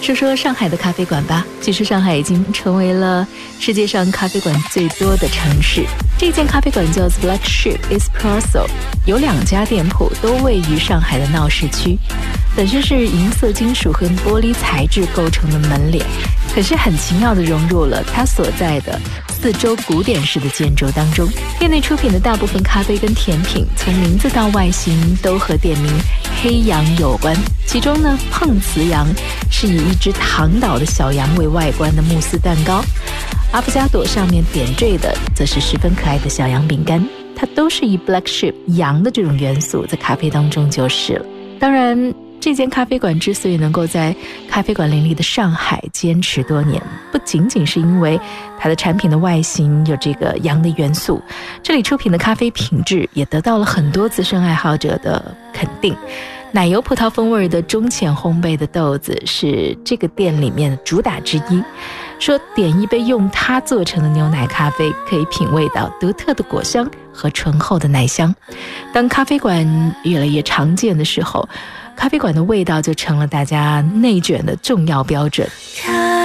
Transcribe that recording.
说说上海的咖啡馆吧。据说上海已经成为了世界上咖啡馆最多的城市。这间咖啡馆叫 Black Sheep Espresso， 有2家店铺都位于上海的闹市区。本身是银色金属和玻璃材质构成的门脸，可是很奇妙地融入了它所在的四周古典式的建筑当中。店内出品的大部分咖啡跟甜品，从名字到外形都和店名黑羊有关。其中呢，碰瓷羊是以一只躺倒的小羊为外观的慕斯蛋糕，阿布加朵上面点缀的则是十分可爱的小羊饼干，它都是以 Black Sheep 羊的这种元素在咖啡当中就是了。当然这间咖啡馆之所以能够在咖啡馆林立的上海坚持多年，不仅仅是因为它的产品的外形有这个羊的元素，这里出品的咖啡品质也得到了很多资深爱好者的肯定。奶油葡萄风味的中浅烘焙的豆子是这个店里面的主打之一，说点一杯用它做成的牛奶咖啡，可以品味到独特的果香和醇厚的奶香。当咖啡馆越来越常见的时候，咖啡馆的味道就成了大家内卷的重要标准。